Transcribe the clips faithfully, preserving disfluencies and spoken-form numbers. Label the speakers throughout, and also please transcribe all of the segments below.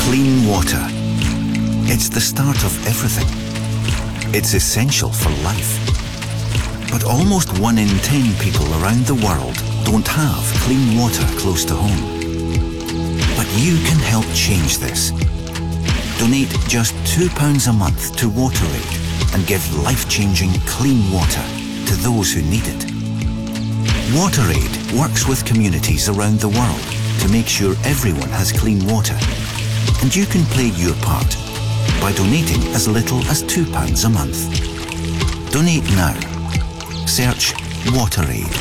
Speaker 1: Clean water. It's the start of everything. It's essential for life. But almost one in ten people around the world don't have clean water close to home. But you can help change this. Donate just two pounds a month to WaterAid and give life-changing clean water to those who need it. WaterAid works with communities around the world to make sure everyone has clean water. And you can play your part by donating as little as two pounds a month. Donate now. Search WaterAid.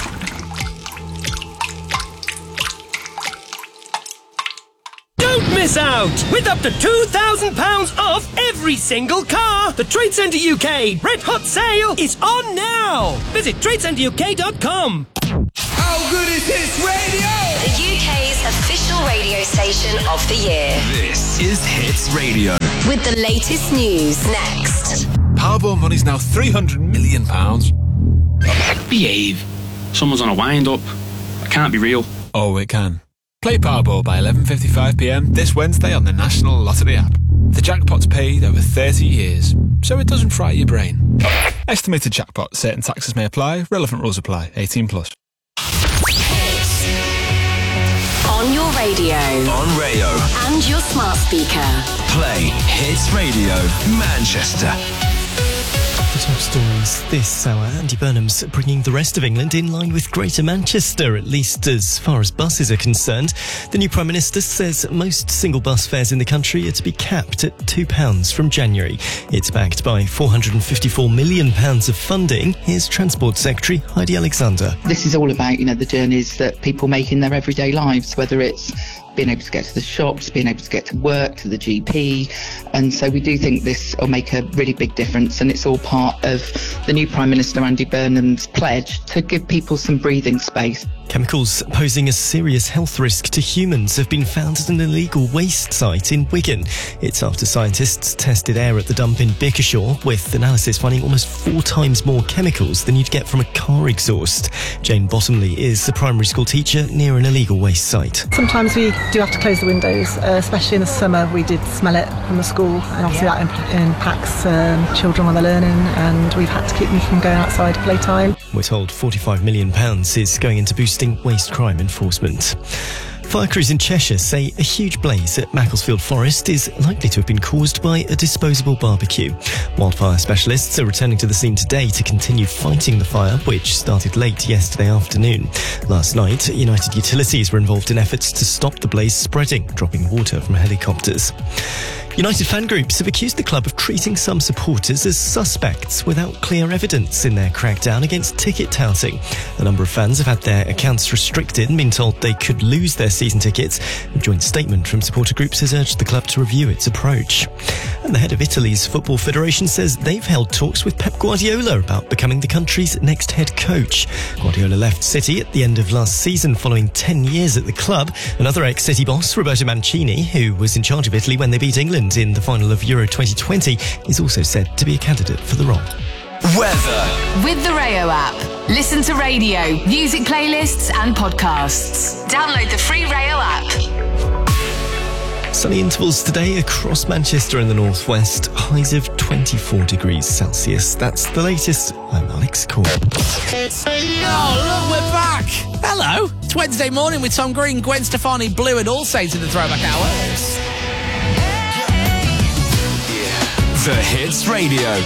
Speaker 2: Don't miss out! With up to two thousand pounds off every single car! The Trade Centre U K Red Hot Sale is on now! Visit trade centre U K dot com.
Speaker 3: How good is Hits Radio?
Speaker 4: The U K's official radio station of the year.
Speaker 5: This is Hits Radio.
Speaker 4: With the latest news next.
Speaker 5: Powerball money's now three hundred million pounds.
Speaker 6: Behave. Someone's on a wind-up. It can't be real.
Speaker 5: Oh, it can. Play Powerball by eleven fifty-five p m this Wednesday on the National Lottery app. The jackpot's paid over thirty years, so it doesn't fry your brain. Estimated jackpot. Certain taxes may apply. Relevant rules apply. eighteen plus.
Speaker 4: On your radio.
Speaker 5: On Rayo.
Speaker 4: And your smart speaker.
Speaker 5: Play Hits Radio Manchester.
Speaker 7: The top stories this hour. Andy Burnham's bringing the rest of England in line with Greater Manchester, at least as far as buses are concerned. The new Prime Minister says most single bus fares in the country are to be capped at two pounds from January. It's backed by four hundred fifty-four million pounds of funding. Here's Transport Secretary Heidi Alexander.
Speaker 8: This is all about, you know, the journeys that people make in their everyday lives, whether it's being able to get to the shops, being able to get to work, to the G P. And so we do think this will make a really big difference, and it's all part of the new Prime Minister Andy Burnham's pledge to give people some breathing space.
Speaker 7: Chemicals posing a serious health risk to humans have been found at an illegal waste site in Wigan. It's after scientists tested air at the dump in Bickershaw, with analysis finding almost four times more chemicals than you'd get from a car exhaust. Jane Bottomley is a primary school teacher near an illegal waste site.
Speaker 9: Sometimes we do have to close the windows, uh, especially in the summer. We did smell it from the school, and obviously that imp- impacts um, children when they're learning, and we've had to keep them from going outside at playtime.
Speaker 7: We're told forty-five million pounds is going into boosting waste crime enforcement. Fire crews in Cheshire say a huge blaze at Macclesfield Forest is likely to have been caused by a disposable barbecue. Wildfire specialists are returning to the scene today to continue fighting the fire, which started late yesterday afternoon. Last night, United Utilities were involved in efforts to stop the blaze spreading, dropping water from helicopters. United fan groups have accused the club of treating some supporters as suspects without clear evidence in their crackdown against ticket touting. A number of fans have had their accounts restricted and been told they could lose their season tickets. A joint statement from supporter groups has urged the club to review its approach. And the head of Italy's Football Federation says they've held talks with Pep Guardiola about becoming the country's next head coach. Guardiola left City at the end of last season following ten years at the club. Another ex-City boss, Roberto Mancini, who was in charge of Italy when they beat England in the final of Euro twenty twenty, is also said to be a candidate for the role.
Speaker 5: Weather.
Speaker 4: With the Rayo app. Listen to radio, music playlists and podcasts. Download the free Rayo app.
Speaker 7: Sunny intervals today across Manchester and the northwest. Highs of twenty-four degrees Celsius. That's the latest. I'm Alex Corr.
Speaker 10: Oh, look, we're back. Hello. It's Wednesday morning with Tom Green, Gwen Stefani, Blue and All Saints in the Throwback Hour.
Speaker 5: The Hits Radio